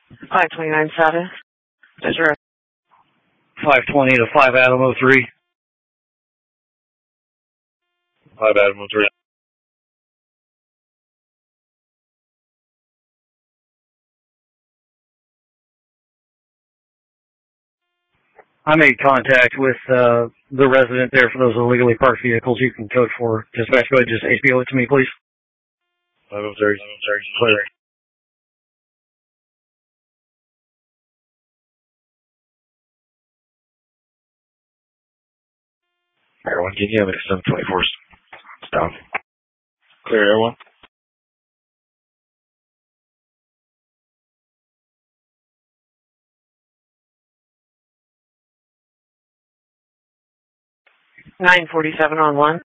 529 South. Desiree. 520 to 5 Adam 03. 5 Adam 03. I made contact with the resident there for those illegally parked vehicles. You can code for dispatch. Go ahead, just HBO it to me, please. 503. Clear. Everyone, can you have it at 724? Stop. Clear, everyone. $947 on 1.